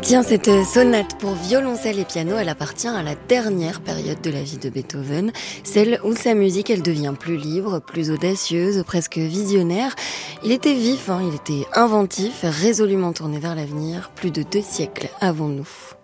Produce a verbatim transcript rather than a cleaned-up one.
Tiens, cette sonate pour violoncelle et piano, elle appartient à la dernière période de la vie de Beethoven, celle où sa musique, elle devient plus libre, plus audacieuse, presque visionnaire. Il était vif, hein, il était inventif, résolument tourné vers l'avenir, plus de deux siècles avant nous.